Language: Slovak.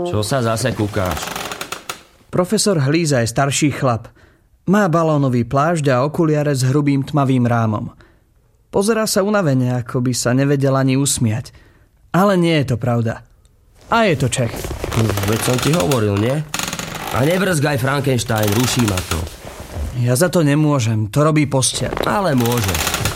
Čo sa zase kúkáš? Profesor Hlíza je starší chlap. Má balónový plášť a okuliare s hrubým tmavým rámom. Pozerá sa unavene, ako by sa nevedel ani usmiať. Ale nie je to pravda. A je to Čech. Veď som ti hovoril, nie? A nebrzgaj, Frankenstein, ruší ma to. Ja za to nemôžem, to robí posteľ. Ale môže.